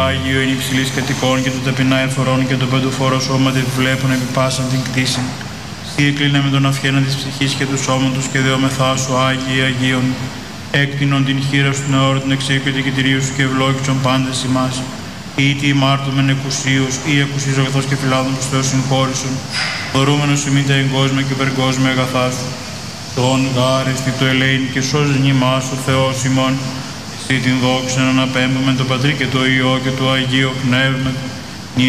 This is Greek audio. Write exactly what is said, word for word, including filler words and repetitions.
Άγιο εν υψηλής κατοικών και το ταπεινά εφορών και το παντοφόρο σώματι βλέπουν επί πάσαν την κτήση. Σύ εκλείνα με τον αυχένα της ψυχής και του σώματος και δεόμεθά σου Άγιοι Αγίων. Έκτινον την χείρα σου νεόρ την εξήκαιτη και τηρίου σου και ευλόγησον πάντες ημάς. Ήτι ημάρτωμεν εκουσίους ή εκουσίζω καθώς και φυλάδων τους Θεός συγχώρησον. Δωρούμενος ημί τα εγκόσμια και περγκόσμια αγαθά σου. Τον γάρεστη το ελέην και σώζεν ημάς ο Θεός ημών. Εσύ την δόξα να αναπέμπουμε τον Πατρί και το Υιό και το Αγίο Πνεύμα